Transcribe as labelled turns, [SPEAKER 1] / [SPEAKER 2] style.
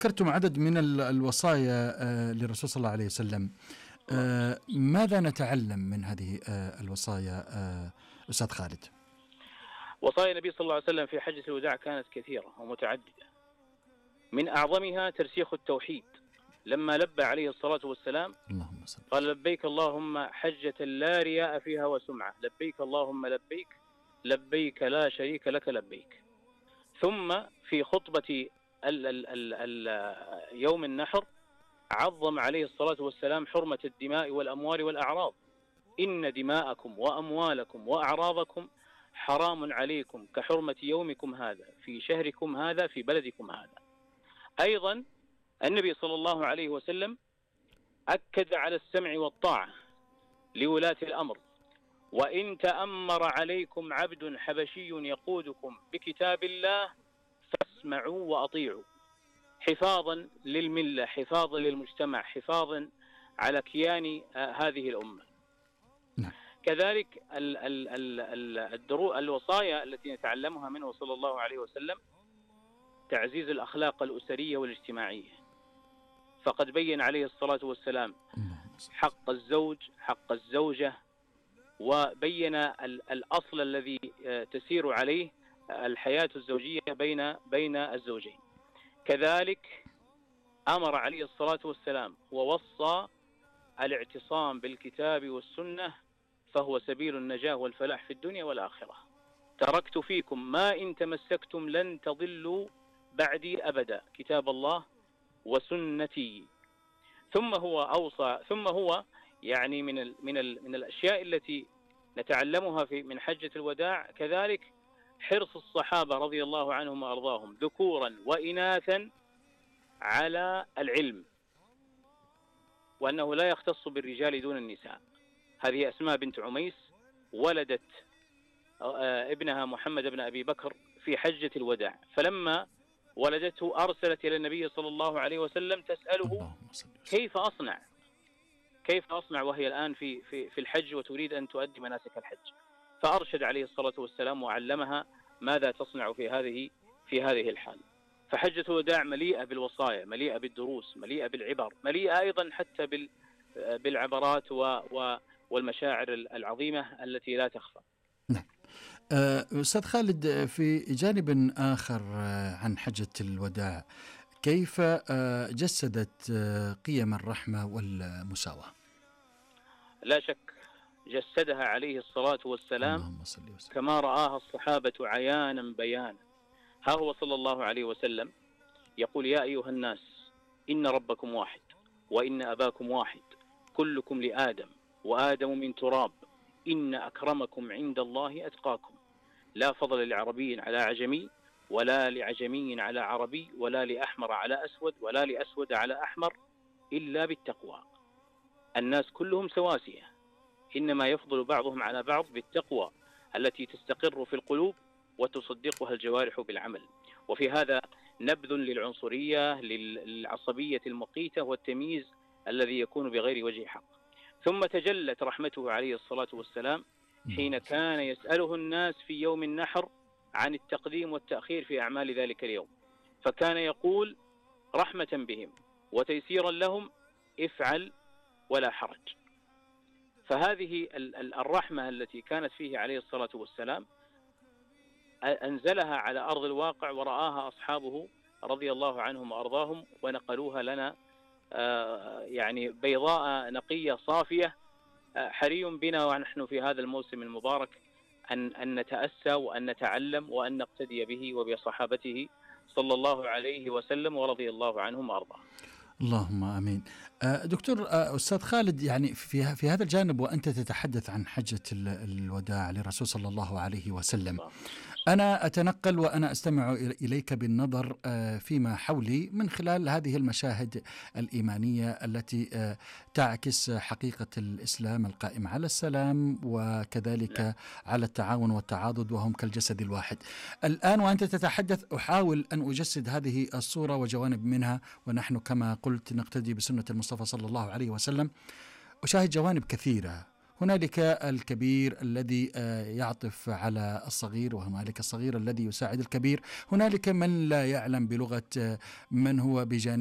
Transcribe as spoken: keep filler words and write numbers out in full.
[SPEAKER 1] ذكرتم عدد من ال- الوصايا آه، للرسول صلى الله عليه وسلم. آه، ماذا نتعلم من هذه آه، الوصايا آه، أستاذ خالد؟
[SPEAKER 2] وصايا النبي صلى الله عليه وسلم في حجة الوداع كانت كثيرة ومتعددة، من أعظمها ترسيخ التوحيد، لما لبى عليه الصلاة والسلام
[SPEAKER 1] اللهم صل
[SPEAKER 2] قال: لبيك اللهم حجة لا رياء فيها وسمعة، لبيك اللهم لبيك، لبيك لا شريك لك لبيك. ثم في خطبة ال ال ال ال يوم النحر عظم عليه الصلاة والسلام حرمة الدماء والأموال والأعراض: إن دماءكم وأموالكم وأعراضكم حرام عليكم كحرمة يومكم هذا في شهركم هذا في بلدكم هذا. أيضا النبي صلى الله عليه وسلم أكد على السمع والطاعة لولاة الأمر: وإن تأمر عليكم عبد حبشي يقودكم بكتاب الله فاسمعوا وأطيعوا، حفاظا للملة، حفاظا للمجتمع، حفاظا على كيان هذه الأمة.
[SPEAKER 1] نعم.
[SPEAKER 2] كذلك ال ال ال الدرو الوصايا التي نتعلمها منه صلى الله عليه وسلم تعزيز الأخلاق الأسرية والاجتماعية، فقد بين عليه الصلاة والسلام حق الزوج، حق الزوجة، وبين الأصل الذي تسير عليه الحياة الزوجية بين بين الزوجين. كذلك أمر عليه الصلاة والسلام ووصى الاعتصام بالكتاب والسنة فهو سبيل النجاة والفلاح في الدنيا والآخرة. تركت فيكم ما إن تمسكتم لن تضلوا بعدي أبدا، كتاب الله وسنتي. ثم هو أوصى، ثم هو يعني من ال من ال من الأشياء التي نتعلمها في من حجة الوداع كذلك حرص الصحابة رضي الله عنهم وأرضاهم ذكورا وإناثا على العلم، وأنه لا يختص بالرجال دون النساء. هذه أسماء بنت عميس ولدت ابنها محمد بن أبي بكر في حجة الوداع، فلما ولدته أرسلت إلى النبي صلى الله عليه وسلم تسأله كيف أصنع كيف أصنع وهي الآن في في في الحج وتريد أن تؤدي مناسك الحج، فأرشد عليه الصلاة والسلام وعلمها ماذا تصنع في هذه في هذه الحال. فحجة الوداع مليئة بالوصايا، مليئة بالدروس، مليئة بالعبر، مليئة أيضا حتى بال بالعبرات والمشاعر العظيمة التي لا تخفى.
[SPEAKER 1] نعم. أستاذ خالد، في جانب آخر عن حجة الوداع، كيف جسدت قيم الرحمة والمساواة؟
[SPEAKER 2] لا شك جسدها عليه الصلاة والسلام كما رآها الصحابة عيانا بيانا. ها هو صلى الله عليه وسلم يقول: يا أيها الناس إن ربكم واحد وإن أباكم واحد كلكم لآدم وآدم من تراب إن أكرمكم عند الله أتقاكم، لا فضل لعربي على عجمي ولا لعجمي على عربي ولا لأحمر على أسود ولا لأسود على أحمر إلا بالتقوى. الناس كلهم سواسية، إنما يفضل بعضهم على بعض بالتقوى التي تستقر في القلوب وتصدقها الجوارح بالعمل. وفي هذا نبذ للعنصرية، للعصبية المقيتة والتمييز الذي يكون بغير وجه حق. ثم تجلت رحمته عليه الصلاة والسلام حين كان يسأله الناس في يوم النحر عن التقديم والتأخير في أعمال ذلك اليوم، فكان يقول رحمة بهم وتيسيرا لهم: افعل ولا حرج. فهذه الرحمة التي كانت فيه عليه الصلاة والسلام أنزلها على أرض الواقع ورآها أصحابه رضي الله عنهم وأرضاهم ونقلوها لنا يعني بيضاء نقية صافية. حري بنا ونحن في هذا الموسم المبارك أن أن نتأسى وأن نتعلم وأن نقتدي به وبصحابته صلى الله عليه وسلم ورضي الله عنهم وأرضاهم.
[SPEAKER 1] اللهم آمين. دكتور أستاذ خالد، يعني في في هذا الجانب وأنت تتحدث عن حجة الوداع للرسول صلى الله عليه وسلم، أنا أتنقل وأنا أستمع إليك بالنظر فيما حولي من خلال هذه المشاهد الإيمانية التي تعكس حقيقة الإسلام القائم على السلام وكذلك على التعاون والتعاضد وهم كالجسد الواحد. الآن وأنت تتحدث أحاول أن أجسد هذه الصورة وجوانب منها، ونحن كما قلت نقتدي بسنة المصطفى صلى الله عليه وسلم. أشاهد جوانب كثيرة. هنالك الكبير الذي يعطف على الصغير، وهنالك الصغير الذي يساعد الكبير، هنالك من لا يعلم بلغة من هو بجانب